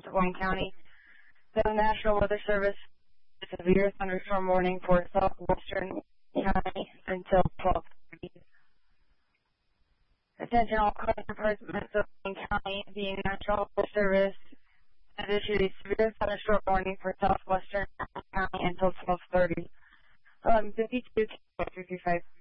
Wayne County. The National Weather Service is a severe thunderstorm warning for southwestern county until 12:30. Attention all code enforcement of Wayne County. The National Weather Service has issued a severe thunderstorm warning for southwestern county until 12:30. 52 55.